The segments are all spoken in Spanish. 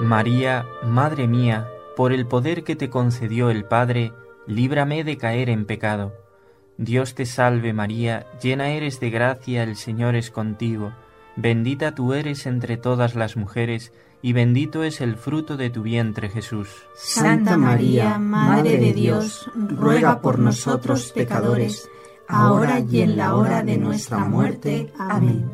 María, Madre mía, por el poder que te concedió el Padre, líbrame de caer en pecado. Dios te salve María, llena eres de gracia, el Señor es contigo. Bendita tú eres entre todas las mujeres, y bendito es el fruto de tu vientre, Jesús. Santa María, Madre de Dios, ruega por nosotros pecadores, ahora y en la hora de nuestra muerte. Amén.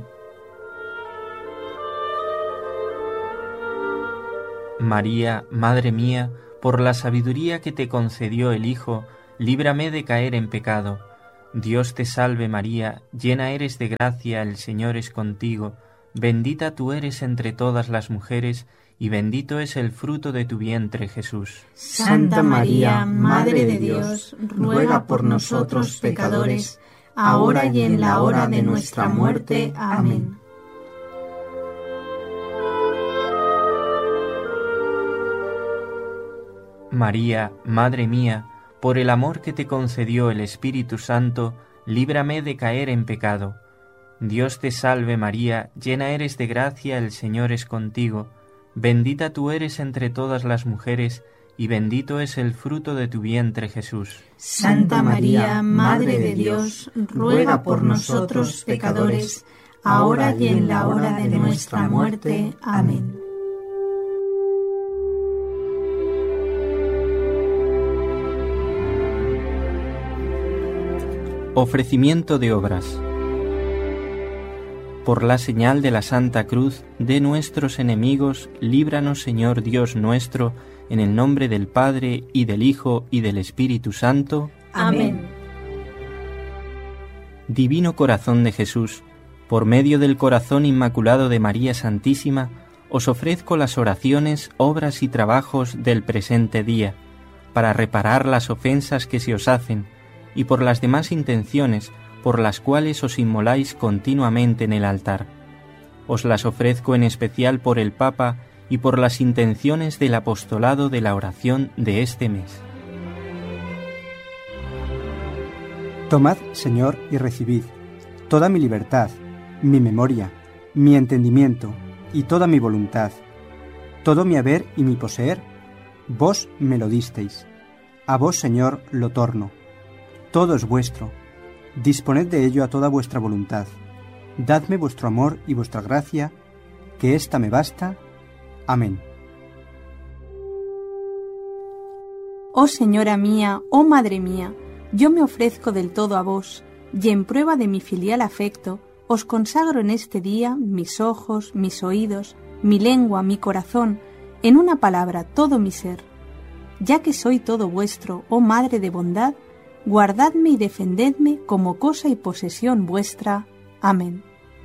María, Madre mía, por la sabiduría que te concedió el Hijo, líbrame de caer en pecado. Dios te salve María, llena eres de gracia, el Señor es contigo. Bendita tú eres entre todas las mujeres, y bendito es el fruto de tu vientre, Jesús. Santa María, Madre de Dios, ruega por nosotros pecadores, ahora y en la hora de nuestra muerte. Amén. María, Madre mía, por el amor que te concedió el Espíritu Santo, líbrame de caer en pecado. Dios te salve María, llena eres de gracia, el Señor es contigo. Bendita tú eres entre todas las mujeres, y bendito es el fruto de tu vientre, Jesús. Santa María, Madre de Dios, ruega por nosotros pecadores, ahora y en la hora de nuestra muerte. Amén. Ofrecimiento de obras. Por la señal de la Santa Cruz de nuestros enemigos, líbranos, Señor Dios nuestro, en el nombre del Padre, y del Hijo, y del Espíritu Santo. Amén. Divino Corazón de Jesús, por medio del corazón inmaculado de María Santísima, os ofrezco las oraciones, obras y trabajos del presente día, para reparar las ofensas que se os hacen, y por las demás intenciones por las cuales os inmoláis continuamente en el altar. Os las ofrezco en especial por el Papa y por las intenciones del apostolado de la oración de este mes. Tomad, Señor, y recibid toda mi libertad, mi memoria, mi entendimiento y toda mi voluntad, todo mi haber y mi poseer, vos me lo disteis. A vos, Señor, lo torno. Todo es vuestro. Disponed de ello a toda vuestra voluntad. Dadme vuestro amor y vuestra gracia, que ésta me basta. Amén. Oh Señora mía, oh Madre mía, yo me ofrezco del todo a vos, y en prueba de mi filial afecto, os consagro en este día mis ojos, mis oídos, mi lengua, mi corazón, en una palabra, todo mi ser. Ya que soy todo vuestro, oh Madre de bondad, guardadme y defendedme como cosa y posesión vuestra. Amén.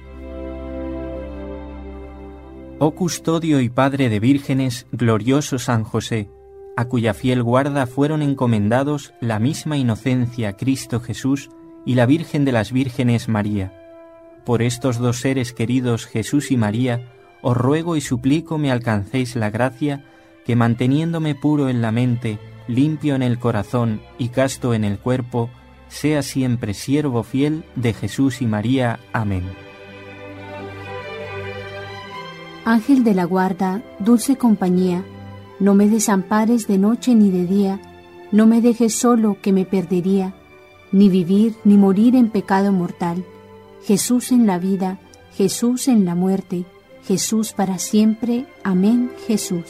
Oh custodio y padre de vírgenes, glorioso San José, a cuya fiel guarda fueron encomendados la misma inocencia Cristo Jesús y la Virgen de las Vírgenes María. Por estos dos seres queridos, Jesús y María, os ruego y suplico me alcancéis la gracia que, manteniéndome puro en la mente, limpio en el corazón y casto en el cuerpo, sea siempre siervo fiel de Jesús y María. Amén. Ángel de la guarda, dulce compañía, no me desampares de noche ni de día, no me dejes solo que me perdería, ni vivir ni morir en pecado mortal. Jesús en la vida, Jesús en la muerte, Jesús para siempre. Amén, Jesús.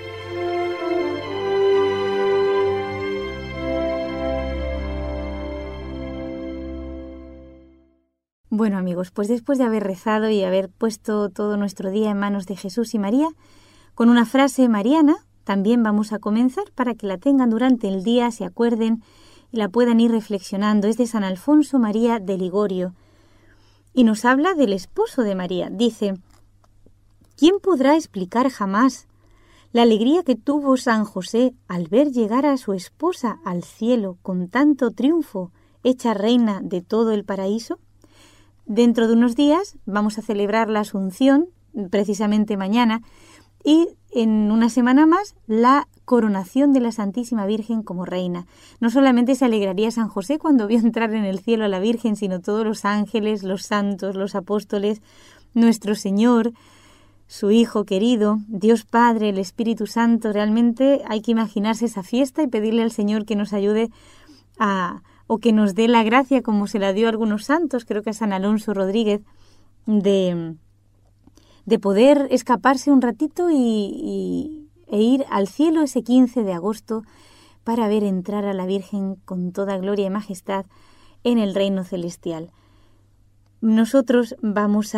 Bueno amigos, pues después de haber rezado y haber puesto todo nuestro día en manos de Jesús y María, con una frase mariana también vamos a comenzar para que la tengan durante el día, se acuerden y la puedan ir reflexionando. Es de San Alfonso María de Ligorio y nos habla del esposo de María. Dice: ¿quién podrá explicar jamás la alegría que tuvo San José al ver llegar a su esposa al cielo con tanto triunfo, hecha reina de todo el paraíso? Dentro de unos días vamos a celebrar la Asunción, precisamente mañana, y en una semana más la coronación de la Santísima Virgen como reina. No solamente se alegraría San José cuando vio entrar en el cielo a la Virgen, sino todos los ángeles, los santos, los apóstoles, nuestro Señor, su Hijo querido, Dios Padre, el Espíritu Santo. Realmente hay que imaginarse esa fiesta y pedirle al Señor que nos ayude o que nos dé la gracia, como se la dio a algunos santos, creo que a San Alonso Rodríguez, de poder escaparse un ratito e ir al cielo ese 15 de agosto para ver entrar a la Virgen con toda gloria y majestad en el reino celestial. Nosotros vamos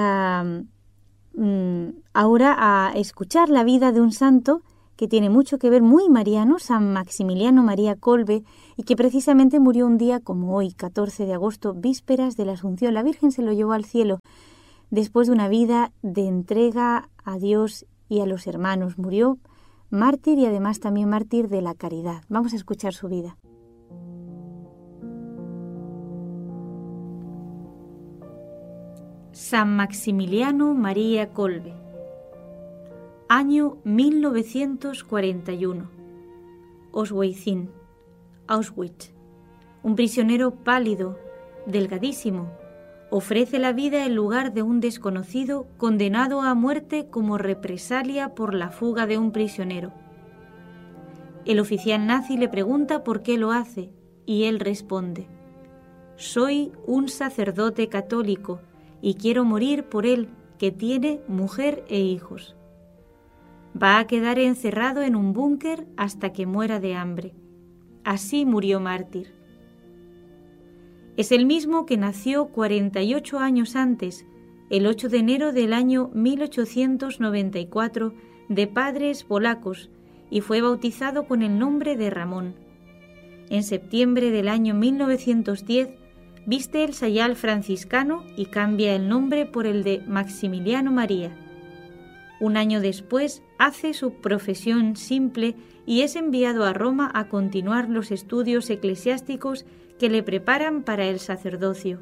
ahora a escuchar la vida de un santo que tiene mucho que ver, muy mariano, San Maximiliano María Kolbe, y que precisamente murió un día como hoy, 14 de agosto, vísperas de la Asunción. La Virgen se lo llevó al cielo después de una vida de entrega a Dios y a los hermanos. Murió mártir y además también mártir de la caridad. Vamos a escuchar su vida. San Maximiliano María Kolbe. Año 1941. Osweizin, Auschwitz. Un prisionero pálido, delgadísimo, ofrece la vida en lugar de un desconocido condenado a muerte como represalia por la fuga de un prisionero. El oficial nazi le pregunta por qué lo hace y él responde: «Soy un sacerdote católico y quiero morir por él, que tiene mujer e hijos. Va a quedar encerrado en un búnker hasta que muera de hambre». Así murió mártir. Es el mismo que nació 48 años antes, el 8 de enero del año 1894, de padres polacos, y fue bautizado con el nombre de Ramón. En septiembre del año 1910, viste el sayal franciscano y cambia el nombre por el de Maximiliano María. Un año después hace su profesión simple y es enviado a Roma a continuar los estudios eclesiásticos que le preparan para el sacerdocio.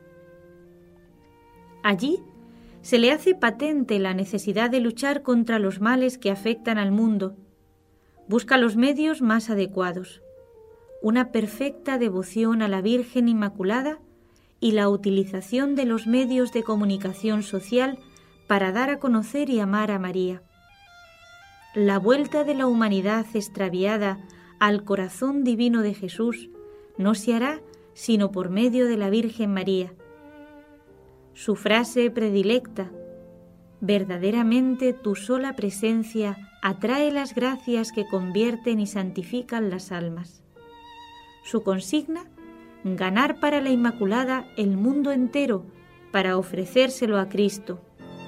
Allí se le hace patente la necesidad de luchar contra los males que afectan al mundo. Busca los medios más adecuados: una perfecta devoción a la Virgen Inmaculada y la utilización de los medios de comunicación social para dar a conocer y amar a María. La vuelta de la humanidad extraviada al corazón divino de Jesús no se hará sino por medio de la Virgen María. Su frase predilecta: «Verdaderamente tu sola presencia atrae las gracias que convierten y santifican las almas». Su consigna: ganar para la Inmaculada el mundo entero para ofrecérselo a Cristo.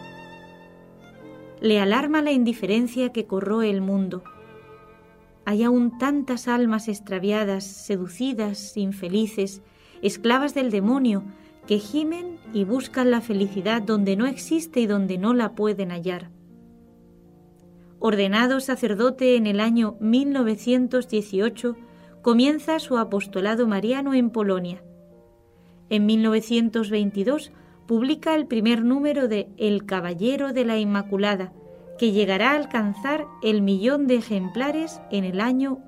Le alarma la indiferencia que corroe el mundo. Hay aún tantas almas extraviadas, seducidas, infelices, esclavas del demonio, que gimen y buscan la felicidad donde no existe y donde no la pueden hallar. Ordenado sacerdote en el año 1918, comienza su apostolado mariano en Polonia. En 1922 publica el primer número de El Caballero de la Inmaculada, que llegará a alcanzar el 1.000.000 de ejemplares en el año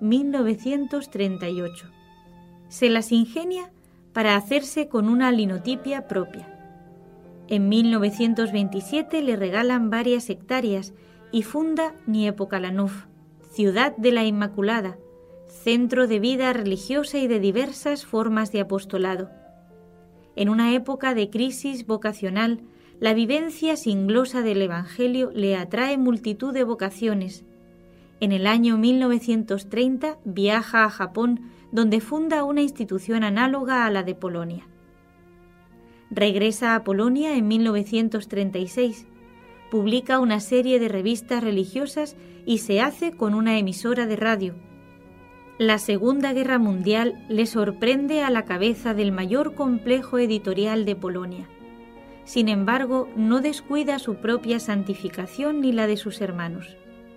1938. Se las ingenia para hacerse con una linotipia propia. En 1927 le regalan varias hectáreas y funda Niepokalanów, Ciudad de la Inmaculada, centro de vida religiosa y de diversas formas de apostolado. En una época de crisis vocacional, la vivencia singlosa del Evangelio le atrae multitud de vocaciones. En el año 1930 viaja a Japón, donde funda una institución análoga a la de Polonia. Regresa a Polonia en 1936, publica una serie de revistas religiosas y se hace con una emisora de radio. La Segunda Guerra Mundial le sorprende a la cabeza del mayor complejo editorial de Polonia. Sin embargo, no descuida su propia santificación ni la de sus hermanos.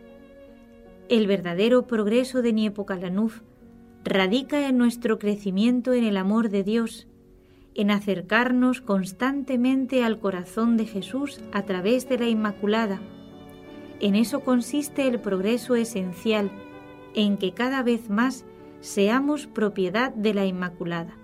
El verdadero progreso de Niepokalanów radica en nuestro crecimiento en el amor de Dios, en acercarnos constantemente al corazón de Jesús a través de la Inmaculada. En eso consiste el progreso esencial, en que cada vez más seamos propiedad de la Inmaculada.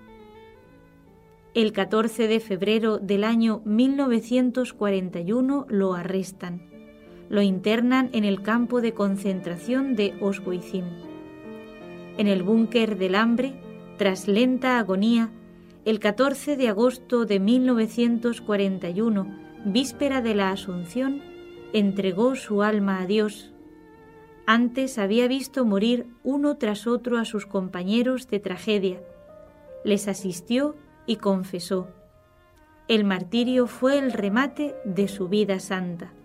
El 14 de febrero del año 1941 lo arrestan. Lo internan en el campo de concentración de Oswiecim. En el búnker del hambre, tras lenta agonía, el 14 de agosto de 1941, víspera de la Asunción, entregó su alma a Dios. Antes había visto morir uno tras otro a sus compañeros de tragedia. Les asistió y confesó. El martirio fue el remate de su vida santa.